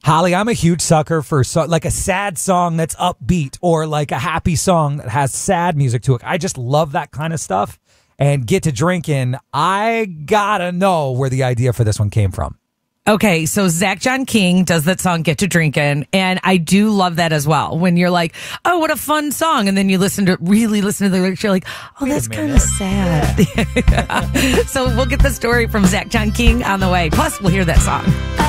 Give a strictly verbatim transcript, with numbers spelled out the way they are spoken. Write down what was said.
Holly, I'm a huge sucker for so, like a sad song that's upbeat or like a happy song that has sad music to it. I just love that kind of stuff. And Get to Drinking, I gotta know where the idea for this one came from. Okay, so Zach John King does that song Get to Drinkin', and I do love that as well. When you're like, oh, what a fun song, and then you listen to really listen to the lyrics, you're like, oh, Wait that's a kind minute. of sad. So we'll get the story from Zach John King on the way. Plus, we'll hear that song.